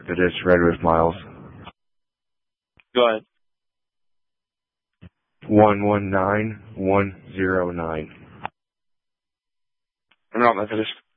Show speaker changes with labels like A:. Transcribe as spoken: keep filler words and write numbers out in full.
A: It is Red Roof Miles.
B: Go ahead.
A: One one nine one zero nine.
B: I'm not Methodist.